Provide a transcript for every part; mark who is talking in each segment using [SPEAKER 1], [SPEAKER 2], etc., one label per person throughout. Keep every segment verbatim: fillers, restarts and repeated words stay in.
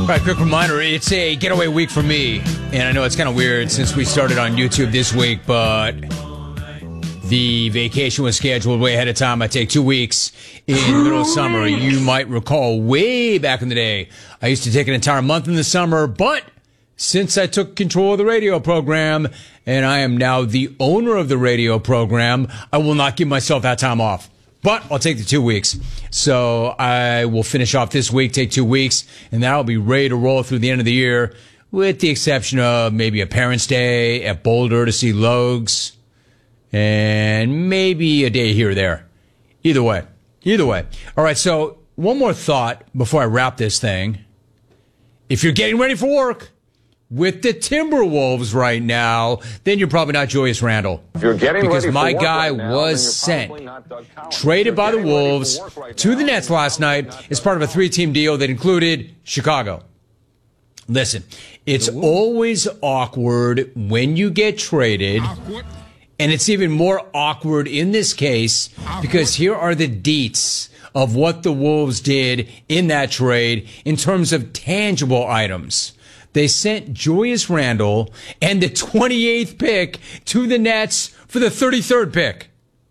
[SPEAKER 1] All right, quick reminder, it's a getaway week for me. And I know it's kind of weird since we started on YouTube this week, but the vacation was scheduled way ahead of time. I take two weeks in the middle of summer. You might recall way back in the day, I used to take an entire month in the summer, but since I took control of the radio program and I am now the owner of the radio program, I will not give myself that time off. But I'll take the two weeks. So I will finish off this week, take two weeks, and then I'll be ready to roll through the end of the year, with the exception of maybe a Parents' Day at Boulder to see Logs, and maybe a day here or there. Either way. Either way. All right, so one more thought before I wrap this thing. If you're getting ready for work with the Timberwolves right now, then you're probably not Julius Randle.
[SPEAKER 2] If you're getting
[SPEAKER 1] because
[SPEAKER 2] ready
[SPEAKER 1] my
[SPEAKER 2] for work
[SPEAKER 1] guy
[SPEAKER 2] right now,
[SPEAKER 1] was sent, traded by the Wolves right to the Nets last night as part of a three-team deal that included Chicago. Listen, it's always awkward when you get traded, and it's even more awkward in this case because here are the deets of what the Wolves did in that trade in terms of tangible items. They sent Julius Randle and the twenty-eighth pick to the Nets for the thirty-third pick.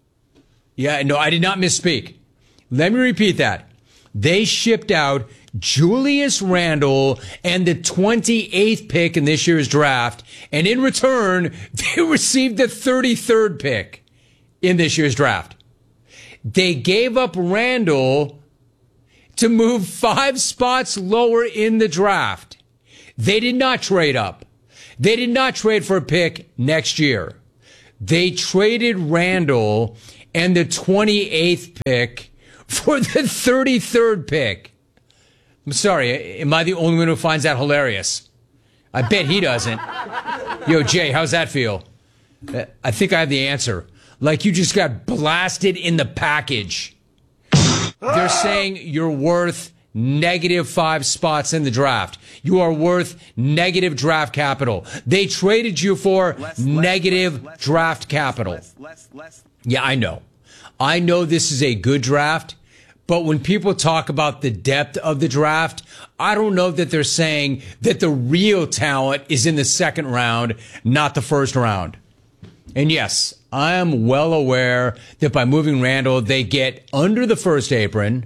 [SPEAKER 1] Yeah, no, I did not misspeak. Let me repeat that. They shipped out Julius Randle and the twenty-eighth pick in this year's draft, and in return, they received the thirty-third pick in this year's draft. They gave up Randle to move five spots lower in the draft. They did not trade up. They did not trade for a pick next year. They traded Randle and the twenty-eighth pick for the thirty-third pick. I'm sorry, am I the only one who finds that hilarious? I bet he doesn't. Yo, Jay, how's that feel? I think I have the answer. Like you just got blasted in the package. They're saying you're worth negative five spots in the draft. You are worth negative draft capital. They traded you for less, negative less, less, draft less, capital. Less, less, less. Yeah, I know. I know this is a good draft, but when people talk about the depth of the draft, I don't know that they're saying that the real talent is in the second round, not the first round. And yes, I am well aware that by moving Randle, they get under the first apron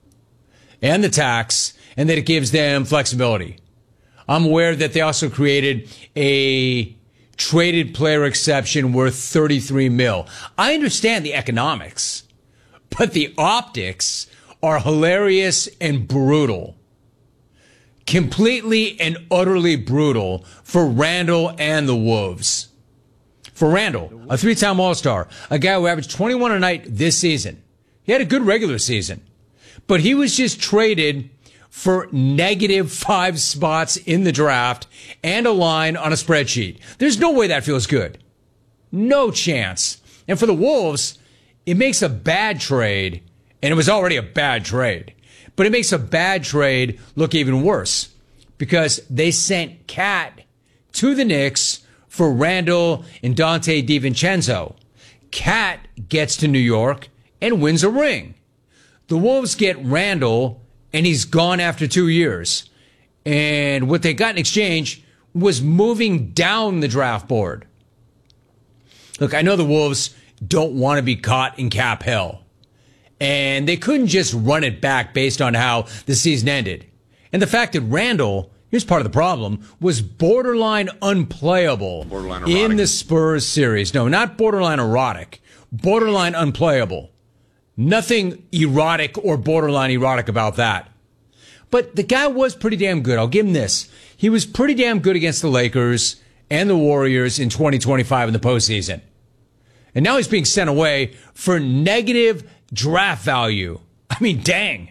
[SPEAKER 1] and the tax, and that it gives them flexibility. I'm aware that they also created a traded player exception worth thirty-three mil. I understand the economics, but the optics are hilarious and brutal. Completely and utterly brutal for Randle and the Wolves. For Randle, a three-time All-Star, a guy who averaged twenty-one a night this season. He had a good regular season. But he was just traded for negative five spots in the draft and a line on a spreadsheet. There's no way that feels good. No chance. And for the Wolves, it makes a bad trade, and it was already a bad trade, but it makes a bad trade look even worse because they sent Cat to the Knicks for Randle and Dante DiVincenzo. Cat gets to New York and wins a ring. The Wolves get Randle, and he's gone after two years. And what they got in exchange was moving down the draft board. Look, I know the Wolves don't want to be caught in cap hell. And they couldn't just run it back based on how the season ended. And the fact that Randle, here's part of the problem, was borderline unplayable borderline in the Spurs series. No, not borderline erotic. Borderline unplayable. Nothing erotic or borderline erotic about that. But the guy was pretty damn good. I'll give him this. He was pretty damn good against the Lakers and the Warriors in twenty twenty-five in the postseason. And now he's being sent away for negative draft value. I mean, dang.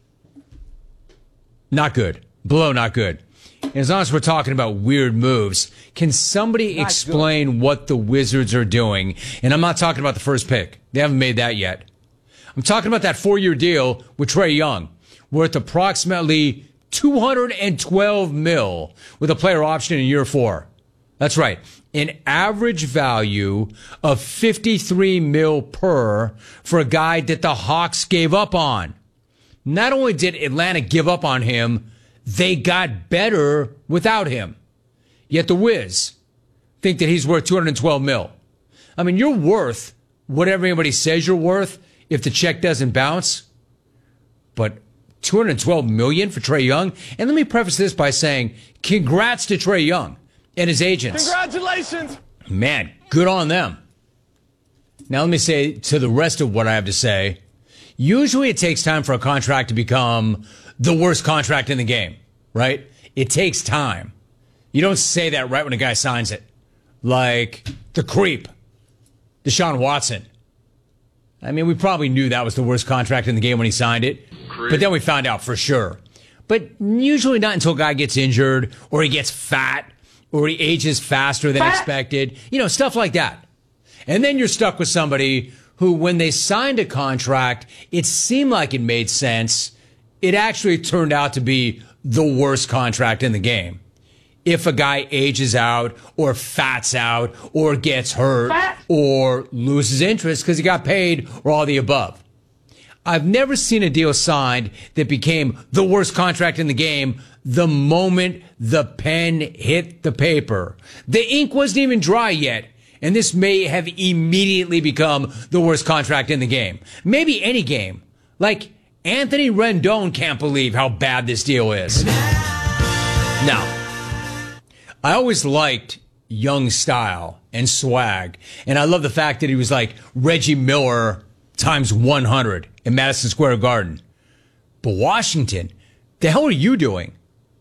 [SPEAKER 1] Not good. Below not good. And as long as we're talking about weird moves, can somebody not explain good. what the Wizards are doing? And I'm not talking about the first pick. They haven't made that yet. I'm talking about that four-year deal with Trae Young, worth approximately two hundred twelve mil with a player option in year four. That's right. An average value of fifty-three mil per for a guy that the Hawks gave up on. Not only did Atlanta give up on him, they got better without him. Yet the Wiz think that he's worth two hundred twelve mil. I mean, you're worth whatever anybody says you're worth if the check doesn't bounce. But two hundred twelve million for Trae Young? And let me preface this by saying, congrats to Trae Young and his agents.
[SPEAKER 2] Congratulations!
[SPEAKER 1] Man, good on them. Now let me say to the rest of what I have to say, usually it takes time for a contract to become the worst contract in the game, right? It takes time. You don't say that right when a guy signs it. Like the creep, Deshaun Watson. I mean, we probably knew that was the worst contract in the game when he signed it. Creep. But then we found out for sure. But usually not until a guy gets injured or he gets fat or he ages faster than fat. expected. You know, stuff like that. And then you're stuck with somebody who, when they signed a contract, it seemed like it made sense. It actually turned out to be the worst contract in the game. If a guy ages out or fats out or gets hurt or loses interest because he got paid or all the above. I've never seen a deal signed that became the worst contract in the game the moment the pen hit the paper. The ink wasn't even dry yet, and this may have immediately become the worst contract in the game. Maybe any game. Like, Anthony Rendon can't believe how bad this deal is. Now, I always liked Young's style and swag, and I love the fact that he was like Reggie Miller times one hundred in Madison Square Garden. But Washington, the hell are you doing?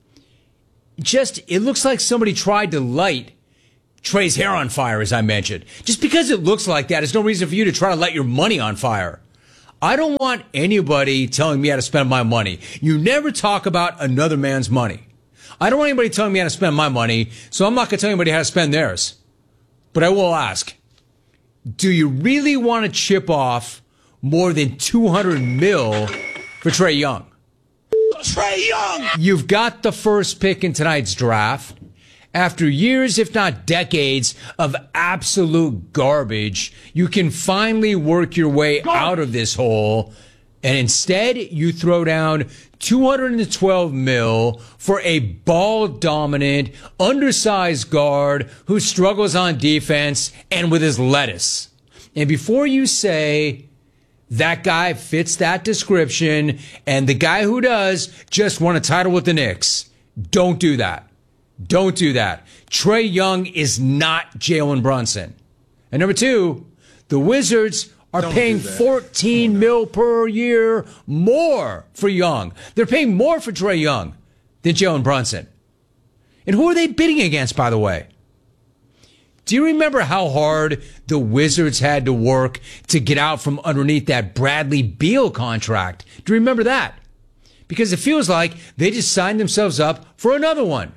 [SPEAKER 1] Just, it looks like somebody tried to light Trae's hair on fire, as I mentioned. Just because it looks like that is no reason for you to try to light your money on fire. I don't want anybody telling me how to spend my money. You never talk about another man's money. I don't want anybody telling me how to spend my money, so I'm not going to tell anybody how to spend theirs. But I will ask, do you really want to chip off more than two hundred mil for Trae Young?
[SPEAKER 2] Trae Young!
[SPEAKER 1] You've got the first pick in tonight's draft. After years, if not decades, of absolute garbage, you can finally work your way out of this hole. And instead, you throw down two hundred twelve mil for a ball-dominant, undersized guard who struggles on defense and with his lettuce. And before you say that guy fits that description and the guy who does just won a title with the Knicks, don't do that. Don't do that. Trae Young is not Jalen Brunson. And number two, the Wizards are Don't paying fourteen mil per year more for Young. They're paying more for Trae Young than Jalen Brunson. And who are they bidding against, by the way? Do you remember how hard the Wizards had to work to get out from underneath that Bradley Beal contract? Do you remember that? Because it feels like they just signed themselves up for another one.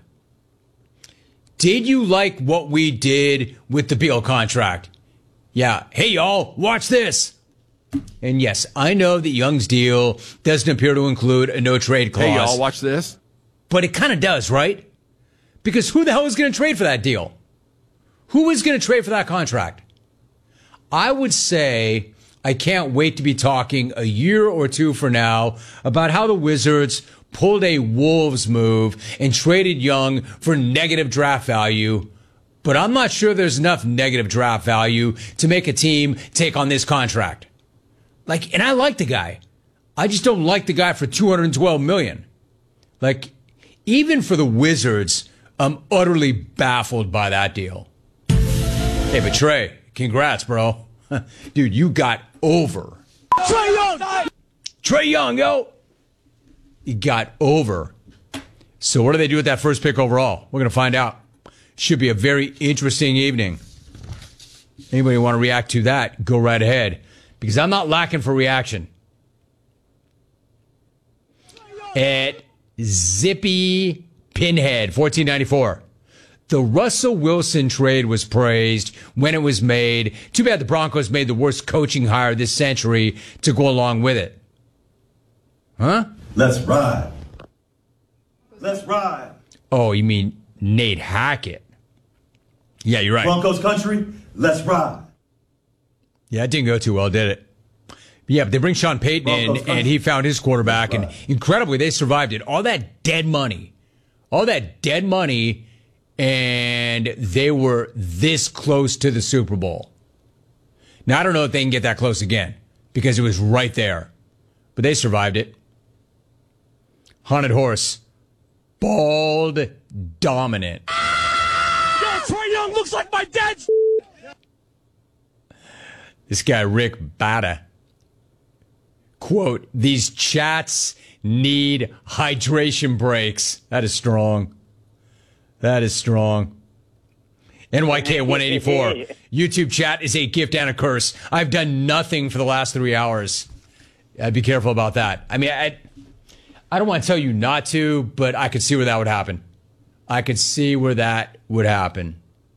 [SPEAKER 1] Did you like what we did with the Beal contract? Yeah. Hey, y'all, watch this. And yes, I know that Young's deal doesn't appear to include a no-trade clause.
[SPEAKER 2] Hey, y'all, watch this.
[SPEAKER 1] But it kind of does, right? Because who the hell is going to trade for that deal? Who is going to trade for that contract? I would say I can't wait to be talking a year or two from now about how the Wizards pulled a Wolves move and traded Young for negative draft value. But I'm not sure there's enough negative draft value to make a team take on this contract. Like, and I like the guy. I just don't like the guy for two hundred twelve million dollars. Like, even for the Wizards, I'm utterly baffled by that deal. Hey, but Trae, congrats, bro. Dude, you got over.
[SPEAKER 2] Trae Young!
[SPEAKER 1] Trae Young, yo! You got over. So what do they do with that first pick overall? We're going to find out. Should be a very interesting evening. Anybody want to react to that, go right ahead. Because I'm not lacking for reaction. At Zippy Pinhead, fourteen ninety-four. The Russell Wilson trade was praised when it was made. Too bad the Broncos made the worst coaching hire this century to go along with it. Huh?
[SPEAKER 3] Let's ride. Let's ride.
[SPEAKER 1] Oh, you mean Nate Hackett? Yeah, you're right.
[SPEAKER 3] Broncos country, let's ride.
[SPEAKER 1] Yeah, it didn't go too well, did it? Yeah, but they bring Sean Payton in, and he found his quarterback, and incredibly, they survived it. All that dead money, all that dead money, and they were this close to the Super Bowl. Now, I don't know if they can get that close again, because it was right there. But they survived it. Haunted Horse. Bald, dominant.
[SPEAKER 2] Yo, Trae Young looks like my dad's.
[SPEAKER 1] This guy, Rick Bata. Quote, these chats need hydration breaks. That is strong. That is strong. N Y K one eighty-four. YouTube chat is a gift and a curse. I've done nothing for the last three hours. I'd be careful about that. I mean, I, I don't want to tell you not to, but I could see where that would happen. I could see where that would happen.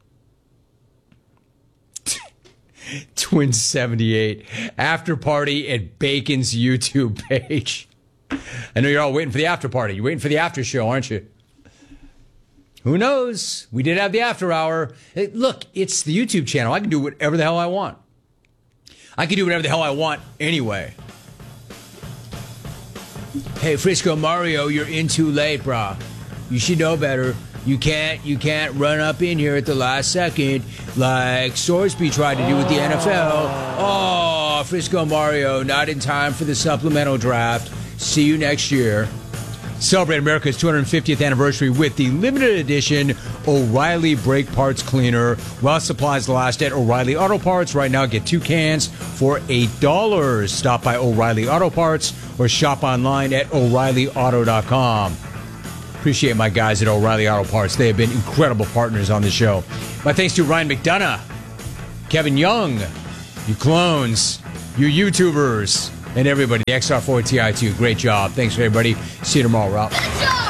[SPEAKER 1] Twin seventy-eight. After party at Bacon's YouTube page. I know you're all waiting for the after party. You're waiting for the after show, aren't you? Who knows? We did have the after hour. Hey, look, it's the YouTube channel. I can do whatever the hell I want. I can do whatever the hell I want anyway. Hey, Frisco Mario, you're in too late, brah. You should know better. You can't, you can't run up in here at the last second like Sorsby tried to do with the N F L. Oh, Frisco Mario, not in time for the supplemental draft. See you next year. Celebrate America's two hundred fiftieth anniversary with the limited edition O'Reilly Brake Parts Cleaner. While supplies last at O'Reilly Auto Parts. Right now, get two cans for eight dollars. Stop by O'Reilly Auto Parts or shop online at O'Reilly Auto dot com. Appreciate my guys at O'Reilly Auto Parts. They have been incredible partners on the show. My thanks to Ryan McDonough, Kevin Young, you clones, you YouTubers, and everybody. The X R four T I two. Great job. Thanks, everybody. See you tomorrow, Rob.